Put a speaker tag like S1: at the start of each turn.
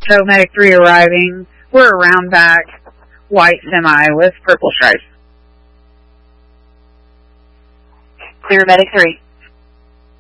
S1: Tow Medic 3 arriving. We're a round back white semi with purple stripes.
S2: Clear Medic 3.